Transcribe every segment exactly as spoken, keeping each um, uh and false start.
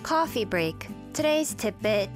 Coffee break. Today's tidbit.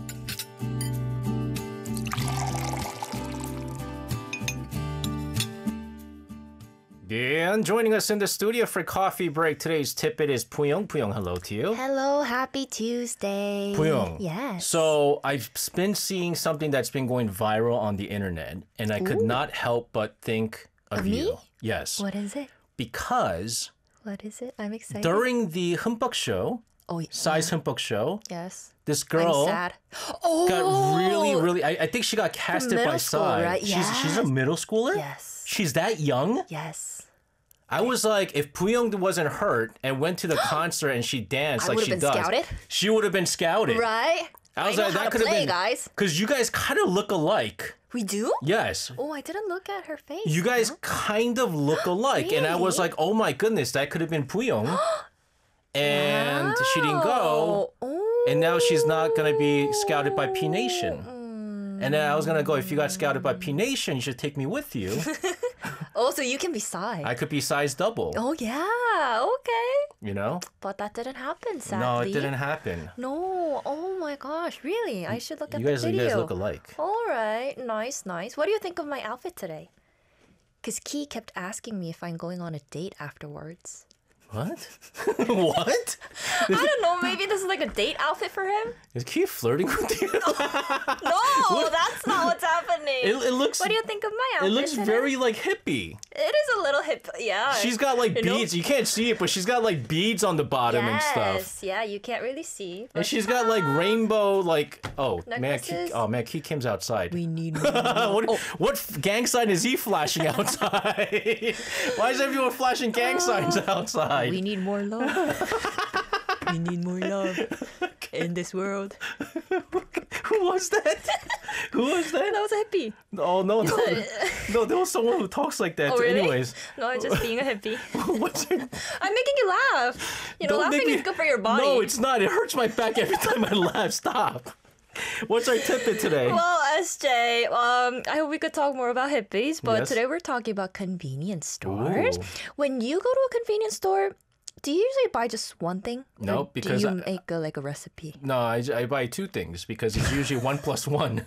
And joining us in the studio for coffee break, today's tidbit is Puyong. Puyong, hello to you. Hello, happy Tuesday. Puyong. Yes. So I've been seeing something that's been going viral on the internet, and I could Ooh. not help but think of, Of you. me? Yes. What is it? Because What is it? I'm excited. during the Humpuk show, oh, yeah. Size Humpuk show, Yes. this girl I'm sad. Oh, got really, really, I, I think she got casted middle by school, Size. right? She's, she's a Yes. middle schooler? Yes. She's that young? Yes. I was like, if Puyong wasn't hurt and went to the concert and she danced I like would've she been does, scouted. she would have been scouted. Right? I was know like, how that to could have play, been, guys. because you guys kind of look alike. We do? Yes. Oh, I didn't look at her face. You guys Huh? kind of look alike. And I was Really? like, oh my goodness, that could have been Puyong. And she didn't go. Oh. And now she's not going to be scouted by P Nation. And then I was going to go, if you got scouted by P Nation, you should take me with you. Oh, so you can be size. I could be size double, Oh, yeah. Okay. you know? But that didn't happen, sadly. No, it didn't happen. No. Oh, my gosh. Really? I should look at You guys, the you video. guys look alike. All right. Nice, nice. What do you think of my outfit today? Because Key kept asking me if I'm going on a date afterwards. What? What? I don't know. Maybe this is like a date outfit for him? Is Key flirting with you? No, that's not what's happening. It, it looks. What do you think of my outfit It looks today? very like hippie. It is a little hip. Yeah. She's got like You know? beads. You can't see it, but she's got like beads on the bottom and stuff. Yes. Yeah, you can't really see. And but- she's got like rainbow, like oh man, Key, Necklaces. oh man, Key Kim's outside. We need more. what, Oh. what f- gang sign is he flashing outside? Why is everyone flashing gang signs outside? We need more love. We need more love in this world. Who was that? Who was that? That was a hippie. Oh no, no, no! There was someone who talks like that. Oh, really? Anyways, No, I'm just being a hippie. what's your, I'm making you laugh. You know, Don't laughing make me- is good for your body. No, it's not. It hurts my back every time I laugh. Stop. What's our tidbit today? Well, S J, um, I hope we could talk more about hippies, but Yes. today we're talking about convenience stores. Ooh. When you go to a convenience store, do you usually buy just one thing? No, Or because do I- you make a, like a recipe? No, I, I buy two things because it's usually one plus one.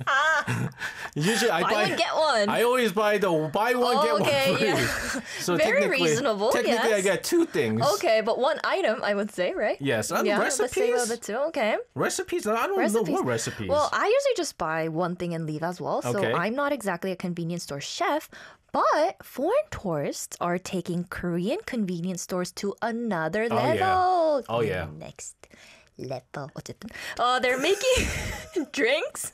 usually I Buy buy one, get one. I always buy the buy one Oh, get okay, one free. yeah. So Very technically, reasonable, Technically, I yes. get two things. Okay, but one item, I would say, right? Yes, and yeah, let's say recipes. about the two. Okay. Recipes. I don't Recipes. know what recipes. Well, I usually just buy one thing and leave as well. So Okay. I'm not exactly a convenience store chef, but foreign tourists are taking Korean convenience stores to another Oh, yeah. level. Oh, The yeah. Next level. 어쨌든. Uh, they're making drinks,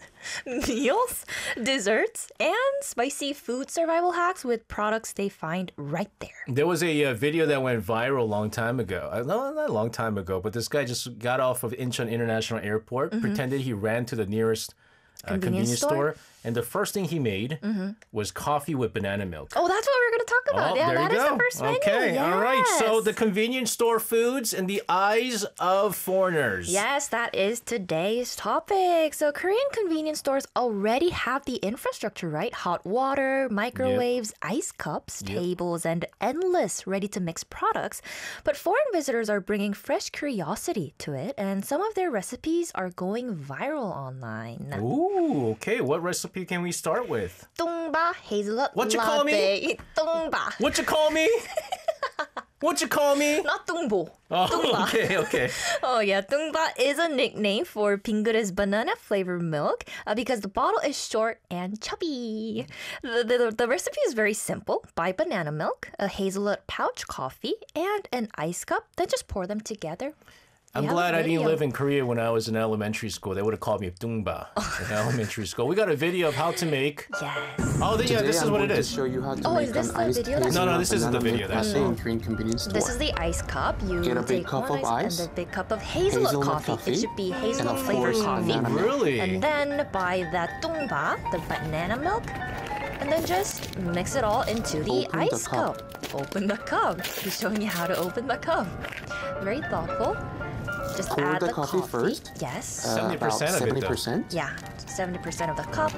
meals, desserts, and spicy food survival hacks with products they find right there. There was a uh, video that went viral a long time ago. Uh, no, not a long time ago, but this guy just got off of Incheon International Airport, pretended he ran to the nearest uh, Convenience convenience store? store, and the first thing he made was coffee with banana milk. Oh, that's what we're going to talk about. Oh, yeah, there that you is go. the first menu. Okay, all right. So Yes. the convenience store foods in the eyes of foreigners. Yes, that is today's topic. So Korean convenience stores already have the infrastructure, right? Hot water, microwaves, ice cups, Yep. tables, and endless ready-to-mix products. But foreign visitors are bringing fresh curiosity to it, and some of their recipes are going viral online. Ooh, okay. What recipe can we start with? 뚱바 hazelnut What you call me? latte. 뚱바. What you call me? What you call me? Not 뚱보. Oh, okay, okay. Oh yeah, 뚱바 is a nickname for 빙그레's banana flavored milk uh, because the bottle is short and chubby. The, the, the recipe is very simple. Buy banana milk, a hazelnut pouch coffee, and an ice cup. Then just pour them together. I'm We have glad a I didn't video. live in Korea when I was in elementary school. They would have called me Dungba in elementary school. We got a video of how to make. Yes. Oh, th- yeah, Today this is I'm what going it to is. show you how to Oh, make is this an the iced video that's- No, no, hazelnut this isn't the banana video, milk that's- latte in Korean convenience store. This is the ice cup. You Get a big take cup one of ice, ice, and a big cup of hazelnut, hazelnut coffee. coffee, It should be and hazelnut of flavored course, coffee. banana milk. Really? And then buy that tumba, the banana milk, and then just mix it all into the Open the ice cup. cup. Open the cup. He's showing you how to open the cup. Very thoughtful. Just Pour add the the, coffee first. Yes. Uh, seventy percent about of it, though. seventy percent. Yeah, seventy percent of the cup.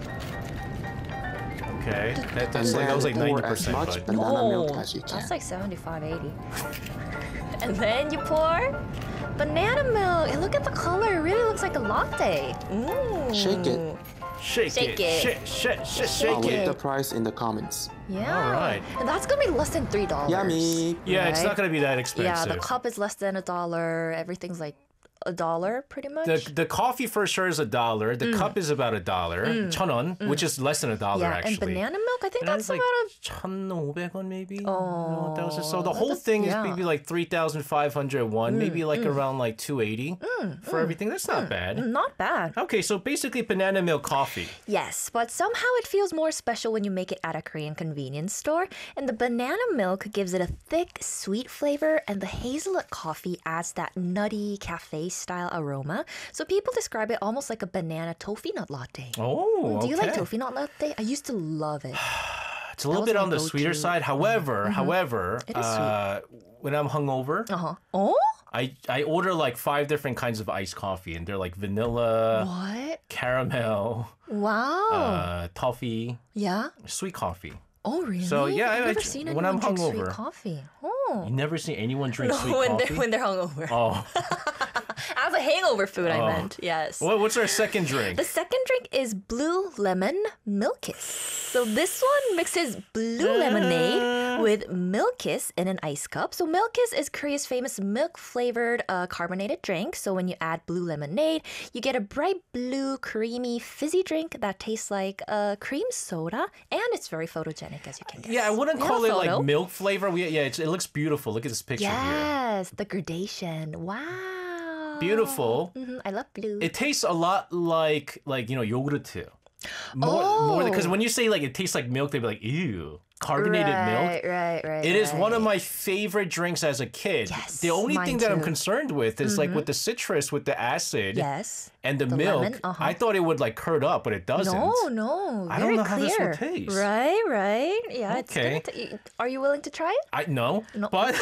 Okay. That, And that's like, that was like then pour ninety percent. as much But banana Oh, milk as you can. that's like seventy-five, eighty. And then you pour banana milk. It look at the color. It really looks like a latte. Ooh. Shake it. Shake, Shake it. it. Shake, shake, shake, I'll shake Shake leave it. it. the price in the comments. Yeah. All right. And that's gonna be less than three dollars. Yummy. Yeah, it's Right? not going to be that Yeah, expensive. the cup is less than a dollar. Everything's like a dollar, pretty much. The, the coffee for sure is a dollar. The cup is about a dollar. 천 원, which is less than a dollar Mm. yeah, actually. and banana milk, I think Bananas that's like about a 천오백 원 maybe. Oh, one thousand. So the that whole does- thing yeah. is maybe like three thousand five hundred one, maybe like around like two eighty for everything. That's not bad. not bad. Okay, so basically banana milk coffee. Yes, but somehow it feels more special when you make it at a Korean convenience store. And the banana milk gives it a thick, sweet flavor, and the hazelnut coffee adds that nutty cafe-style aroma. So people describe it almost like a banana toffee nut latte. Oh, Do you like okay. toffee nut latte? I used to love it. It's a little was bit my on the sweeter go-to. side. However, however, It is sweet. uh, when I'm hungover, Uh-huh. Oh? I, I order like five different kinds of iced coffee, and they're like vanilla, What? caramel, Wow. uh, toffee, yeah? sweet coffee. Oh, really? So, yeah, I've I- never I- seen when anyone I'm drink sweet hungover- coffee. Oh. You never see anyone drink sweet when coffee? they're when they're hungover. Oh, As a hangover food, I Oh. meant. Yes. what, what's our second drink? The second drink is Blue Lemon Milkis. So this one mixes blue lemonade with Milkis in an ice cup. So Milkis is Korea's famous milk-flavored uh, carbonated drink. So when you add blue lemonade, you get a bright blue, creamy, fizzy drink that tastes like uh, cream soda, and it's very photogenic, as you can guess. Yeah, I wouldn't We have call a it like photo. milk flavor. We, yeah, it's, it looks beautiful. Look at this picture here. Yes, the gradation. Wow. Beautiful. Mhm, I love blue. It tastes a lot like like you know yogurt. More more because Oh. when you say like it tastes like milk, they'd be like ew, carbonated milk. Right, right, right. It is one of right. my favorite drinks as a kid. Yes, the only mine thing that I'm too. concerned with is like with the citrus, with the acid, Yes. and the, The milk. lemon, uh-huh. I thought it would like curd up, but it doesn't. No, no. I Very don't know how clear. this will taste. Right, right. Yeah, Okay. it's good. To, are you willing to try it? I no, No. but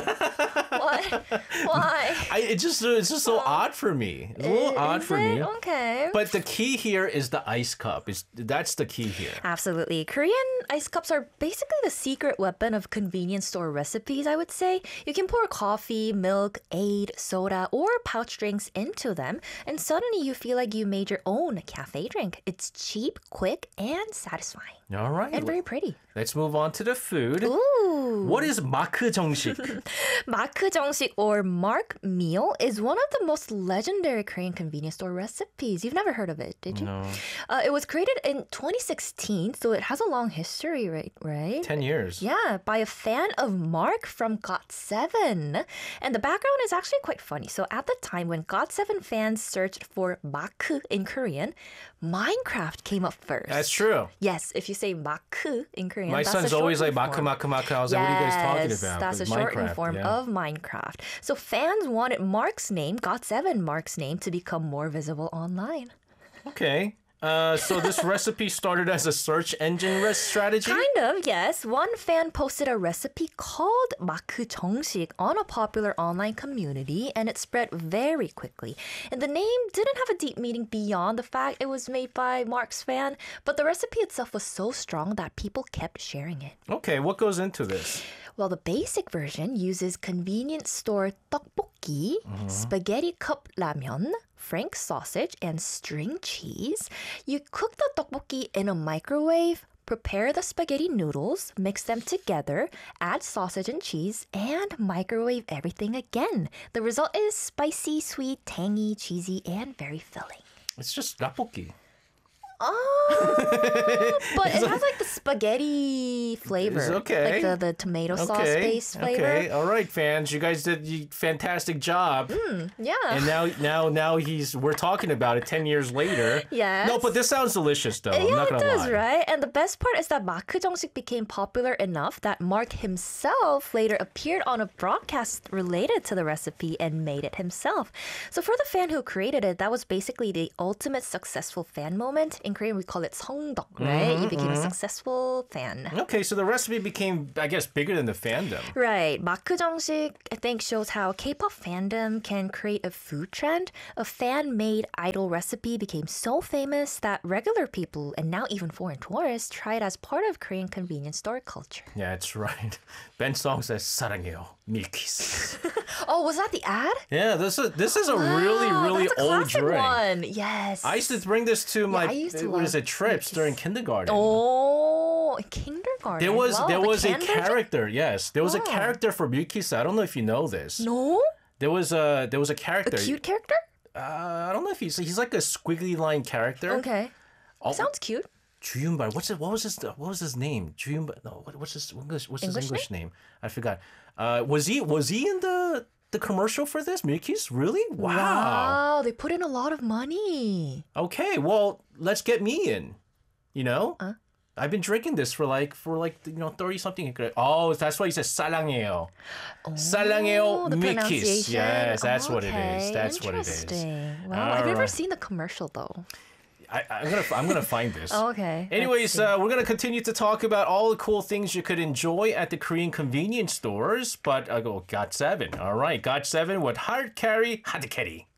Why? Why? I, it just it's just so odd for me. It's a little odd Is for it? me. Okay. But the key here is the ice cup. Is that's the key here. Absolutely. Korean ice cups are basically the secret weapon of convenience store recipes, I would say. You can pour coffee, milk, aid, soda, or pouch drinks into them, and suddenly you feel like you made your own cafe drink. It's cheap, quick, and satisfying. All right. And very pretty. Let's move on to the food. Ooh. What is 마크 정식? 마크 정식 or mark meal is one of the most legendary Korean convenience store recipes. You've never heard of it, did you? No. Uh, it was created in twenty sixteen, so it has a long history, right? Right? Ten years. Yeah, by a fan of Mark from got seven. And the background is actually quite funny. So at the time when got seven fans searched for 마크 in Korean, Minecraft came up first. That's true. Yes, if you say 마크 in Korean, My that's son's a always like shortened 마크 form. 마크 마크. I was like, what are you guys talking Yes, about? That's a It's shortened Minecraft, form yeah. of Minecraft. So fans wanted Mark's name, got seven Mark's name, to become more visible online. Okay. Uh, so this recipe started as a search engine res- strategy? Kind of, yes. One fan posted a recipe called 마크 정식 on a popular online community, and it spread very quickly. And the name didn't have a deep meaning beyond the fact it was made by Mark's fan, but the recipe itself was so strong that people kept sharing it. Okay, what goes into this? Well, the basic version uses convenience store 떡볶이, spaghetti cup ramen, Frank sausage, and string cheese. You cook the 떡볶이 in a microwave, prepare the spaghetti noodles, mix them together, add sausage and cheese, and microwave everything again. The result is spicy, sweet, tangy, cheesy, and very filling. It's just tteokbokki. Oh, but it has like the spaghetti flavor. It's okay. Like the, the tomato sauce Okay. based flavor. Okay. All right, fans. You guys did a fantastic job. Yeah. And now, now, now he's. We're talking about it ten years later. Yes. No, but this sounds delicious, though. I'm Yeah, not it gonna does, lie. right? And the best part is that 마크 정식 became popular enough that Mark himself later appeared on a broadcast related to the recipe and made it himself. So for the fan who created it, that was basically the ultimate successful fan moment. In Korean, we call it 성덕, right? Mm-hmm, You became a successful fan. Okay, so the recipe became, I guess, bigger than the fandom. Right. 마크 정식, I think, shows how K-pop fandom can create a food trend. A fan-made idol recipe became so famous that regular people, and now even foreign tourists, try it as part of Korean convenience store culture. Yeah, that's right. Ben Song says 사랑해요. Milky's. Oh, was that the ad? Yeah, this is this is a really Wow, really that's a old classic drink. one. Yes. I used to bring this to my I used to what is love it trips Milky's. during kindergarten. Oh, kindergarten. There was Wow, there the was a canned version? character. Yes, there was a Oh. character for Milky's. I don't know if you know this. No, There was a there was a character. a cute character. Uh, I don't know if he's he's like a squiggly line character. Okay, Oh, sounds cute. Juyunbar. What's it? What was his? What was his name? Juyunbar. No. What, what's his English? What's English his English name? I forgot. Uh, was he was he in the the commercial for this Milky's? Really? Wow. Wow, they put in a lot of money. Okay. Well, let's get me in. You know. Uh? I've been drinking this for like for like you know thirty something. Oh, that's why he says 사랑해요. 사랑해요 Oh, the Milky's. pronunciation. Yes, that's what it Okay, is. That's what it is. interesting. Wow, I've never Alright. seen the commercial though. I, I'm gonna I'm gonna find this. Oh, okay. Anyways, Let's see. uh, we're gonna continue to talk about all the cool things you could enjoy at the Korean convenience stores. But I go got seven. All right, got seven with hard carry, hard carry.